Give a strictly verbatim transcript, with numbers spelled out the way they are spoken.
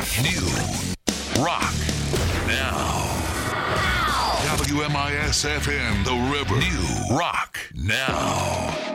F. New Rock Now. W M I S F M, The River. New Rock Now.